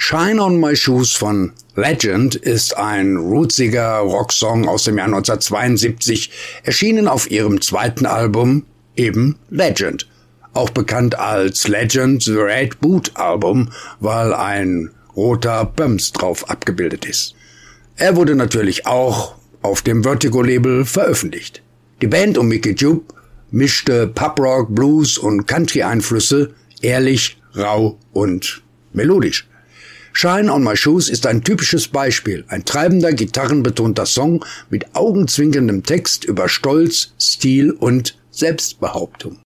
Shine on My Shoes von Legend ist ein rootsiger Rocksong aus dem Jahr 1972, erschienen auf ihrem zweiten Album, eben Legend. Auch bekannt als Legend The Red Boot Album, weil ein roter Bums drauf abgebildet ist. Er wurde natürlich auch auf dem Vertigo-Label veröffentlicht. Die Band um Mickey Jupp mischte Pop-Rock, Blues und Country-Einflüsse ehrlich, rau und melodisch. Shine on My Shoes ist ein typisches Beispiel, ein treibender, gitarrenbetonter Song mit augenzwinkerndem Text über Stolz, Stil und Selbstbehauptung.